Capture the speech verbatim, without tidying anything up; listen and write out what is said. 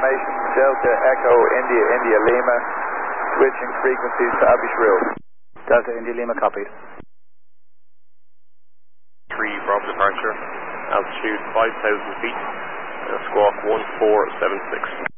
confirmation, Delta Echo India India Lima, switching frequencies to Abu Shrill. Delta India Lima copied. three Bravo departure, altitude five thousand feet, uh, squawk one four seven six.